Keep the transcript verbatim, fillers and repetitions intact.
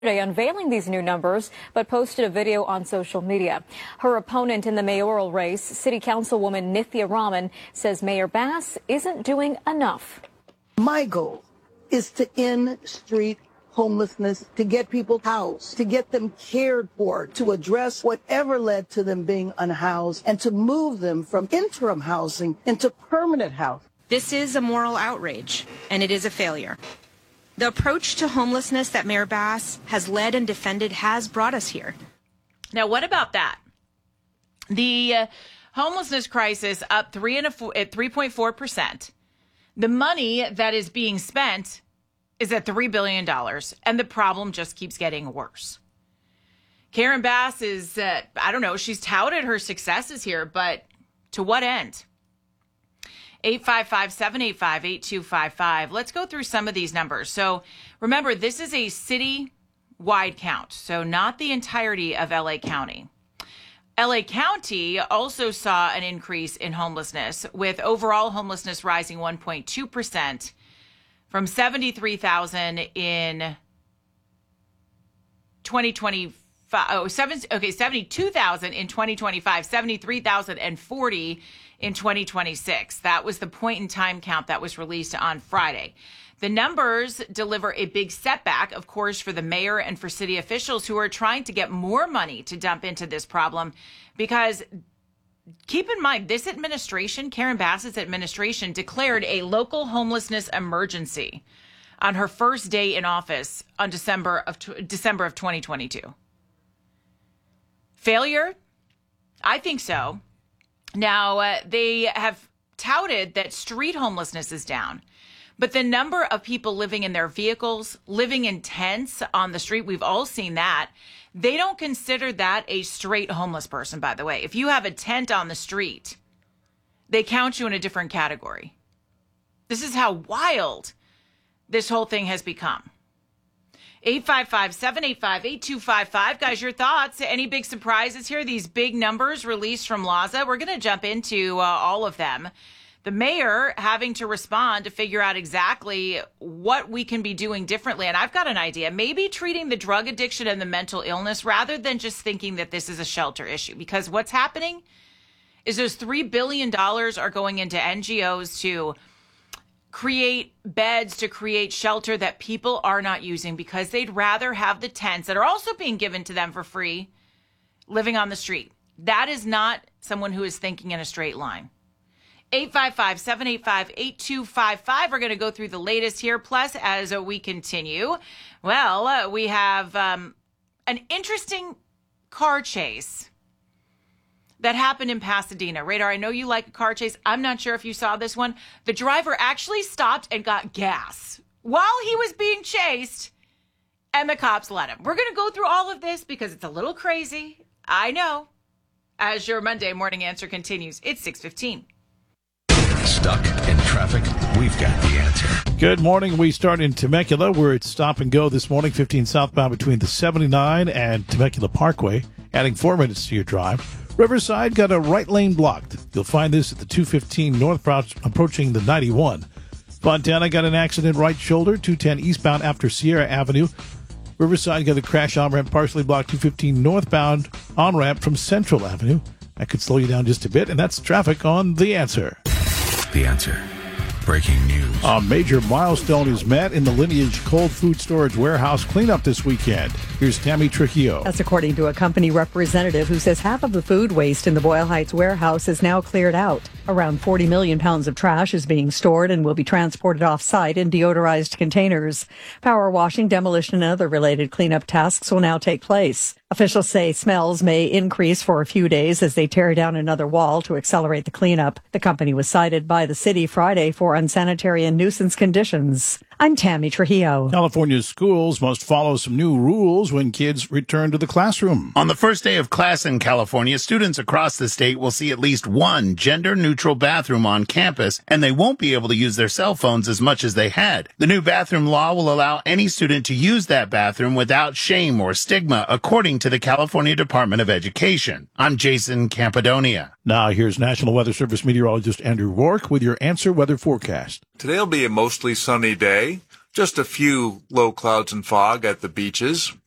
unveiling these new numbers, but posted a video on social media. Her opponent in the mayoral race, City Councilwoman Nithya Raman, says Mayor Bass isn't doing enough. My goal is to end street homelessness, to get people housed, to get them cared for, to address whatever led to them being unhoused, and to move them from interim housing into permanent housing. This is a moral outrage, and it is a failure. The approach to homelessness that Mayor Bass has led and defended has brought us here. Now, what about that? The uh, homelessness crisis up three and a four, at three point four percent. The money that is being spent is at three billion dollars, and the problem just keeps getting worse. Karen Bass is, uh, I don't know, she's touted her successes here, but to what end? eight five five, seven eight five, eight two five five. Let's go through some of these numbers. So remember, this is a city-wide count, so not the entirety of L A County. L A County also saw an increase in homelessness, with overall homelessness rising one point two percent from seventy-three thousand in twenty twenty-five. Oh, seven, okay, seventy-two thousand in twenty twenty-five, seventy-three thousand forty in twenty twenty-six. That was the point in time count that was released on Friday. The numbers deliver a big setback, of course, for the mayor and for city officials who are trying to get more money to dump into this problem, because keep in mind, this administration, Karen Bass's administration, declared a local homelessness emergency on her first day in office on December of December of twenty twenty-two. Failure? I think so. Now, uh, they have touted that street homelessness is down, but the number of people living in their vehicles, living in tents on the street, we've all seen that. They don't consider that a straight homeless person, by the way. If you have a tent on the street, they count you in a different category. This is how wild this whole thing has become. eight five five, seven eight five, eight two five five. Guys, your thoughts? Any big surprises here? These big numbers released from LAHSA. We're going to jump into uh, all of them. The mayor having to respond to figure out exactly what we can be doing differently. And I've got an idea. Maybe treating the drug addiction and the mental illness rather than just thinking that this is a shelter issue. Because what's happening is those three billion dollars are going into N G Os to create beds, to create shelter that people are not using because they'd rather have the tents that are also being given to them for free living on the street. That is not someone who is thinking in a straight line. eight five five, seven eight five, eight two five five. We're going to go through the latest here. Plus, as we continue, well, uh, we have um, an interesting car chase that happened in Pasadena. Radar, I know you like a car chase. I'm not sure if you saw this one. The driver actually stopped and got gas while he was being chased, and the cops let him. We're going to go through all of this because it's a little crazy. I know. As your Monday morning answer continues, it's six fifteen. Stuck in traffic? We've got the answer. Good morning. We start in Temecula, where it's stop and go this morning, fifteen southbound between the seventy-nine and Temecula Parkway, adding four minutes to your drive. Riverside got a right lane blocked. You'll find this at the two fifteen northbound approaching the ninety-one. Fontana got an accident right shoulder, two ten eastbound after Sierra Avenue. Riverside got a crash on-ramp partially blocked, two fifteen northbound on-ramp from Central Avenue. That could slow you down just a bit, and that's traffic on The Answer. The Answer. Breaking news. A major milestone is met in the Lineage Cold Food Storage Warehouse cleanup this weekend. Here's Tammy Trujillo. That's according to a company representative who says half of the food waste in the Boyle Heights warehouse is now cleared out. Around forty million pounds of trash is being stored and will be transported off-site in deodorized containers. Power washing, demolition, and other related cleanup tasks will now take place. Officials say smells may increase for a few days as they tear down another wall to accelerate the cleanup. The company was cited by the city Friday for unsanitary and nuisance conditions. I'm Tammy Trujillo. California's schools must follow some new rules when kids return to the classroom. On the first day of class in California, students across the state will see at least one gender-neutral bathroom on campus, and they won't be able to use their cell phones as much as they had. The new bathroom law will allow any student to use that bathroom without shame or stigma, according to the California Department of Education. I'm Jason Campadonia. Now here's National Weather Service meteorologist Andrew Rourke with your Answer Weather forecast. Today will be a mostly sunny day. Just a few low clouds and fog at the beaches.